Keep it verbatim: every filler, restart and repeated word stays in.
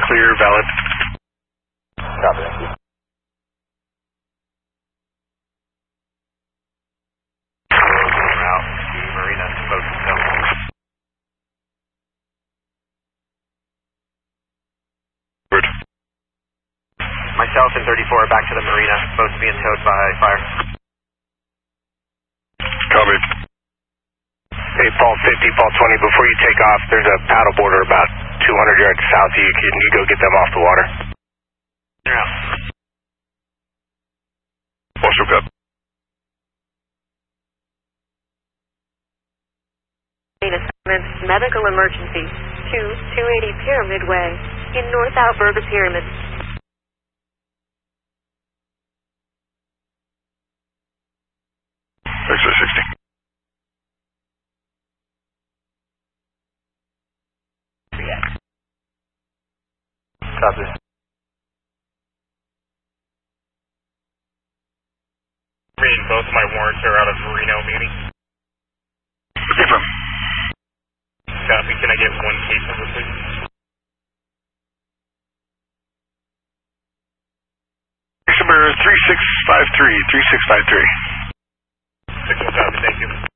clear, valid. Copy, thank you. Route to Marina, boat still. Myself and thirty-four are back to the Marina, boats being towed by fire. Copy. Hey, Paul fifty, Paul twenty, before you take off, there's a paddle boarder about two hundred yards south of you. Can you go get them off the water? They're out. Also good. Medical emergency to two eighty Pyramid Way in North Alberta Pyramid. X O sixty. Copy. Reading, both of my warrants are out of Reno meeting. Different. Copy, can I get one case number, please? Case number three six five three, three six five three. Six one copy, thank you.